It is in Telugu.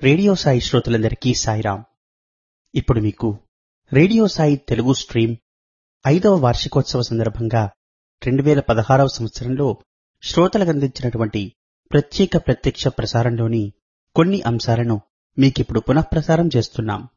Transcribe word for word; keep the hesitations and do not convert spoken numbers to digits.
రేడియో సాయి శ్రోతలందరికీ సాయిరాం. ఇప్పుడు మీకు రేడియో సాయి తెలుగు స్ట్రీమ్ ఐదవ వార్షికోత్సవ సందర్భంగా రెండు వేల పదహారవ సంవత్సరంలో శ్రోతలకు అందించినటువంటి ప్రత్యేక ప్రత్యక్ష ప్రసారంలోని కొన్ని అంశాలను మీకిప్పుడు పునఃప్రసారం చేస్తున్నాం.